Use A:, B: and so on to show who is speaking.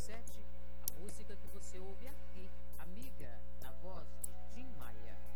A: 2017. A música que você ouve aqui, Amiga, na voz de Tim Maia.